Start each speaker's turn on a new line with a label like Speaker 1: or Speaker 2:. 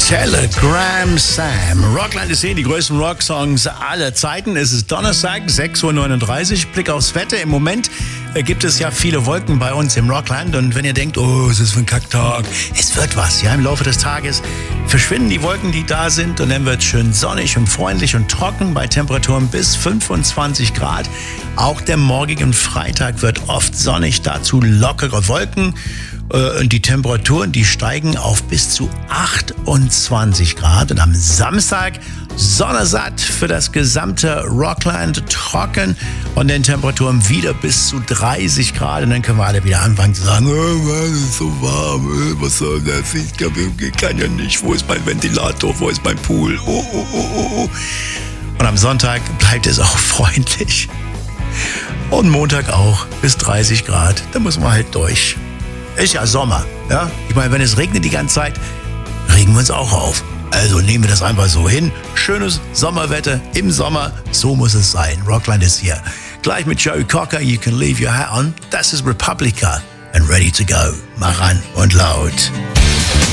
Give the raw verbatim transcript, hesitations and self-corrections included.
Speaker 1: Telegram Sam. Rockland ist hier, die größten Rocksongs aller Zeiten. Es ist Donnerstag, sechs Uhr neununddreißig. Blick aufs Wetter. Im Moment äh, gibt es ja viele Wolken bei uns im Rockland. Und wenn ihr denkt, oh, es ist für ein Kacktag, es wird was. Ja, im Laufe des Tages verschwinden die Wolken, die da sind. Und dann wird es schön sonnig und freundlich und trocken bei Temperaturen bis fünfundzwanzig Grad. Auch der morgige Freitag wird oft sonnig, dazu lockere Wolken. Und die Temperaturen, die steigen auf bis zu achtundzwanzig Grad. Und am Samstag sonnesatt für das gesamte Rockland, trocken und den Temperaturen wieder bis zu dreißig Grad. Und dann können wir alle wieder anfangen zu sagen, oh, es ist so warm, was soll das? Ich kann, ich kann ja nicht. Wo ist mein Ventilator? Wo ist mein Pool? Oh, oh, oh, oh. Und am Sonntag bleibt es auch freundlich. Und Montag auch bis dreißig Grad. Da muss man halt durch. Ist ja Sommer, ja? Ich meine, wenn es regnet die ganze Zeit, regen wir uns auch auf. Also nehmen wir das einfach so hin. Schönes Sommerwetter im Sommer, so muss es sein. Rockland ist hier. Gleich mit Joey Cocker, You Can Leave Your Hat On. Das ist Republica and Ready to Go. Mach an und laut.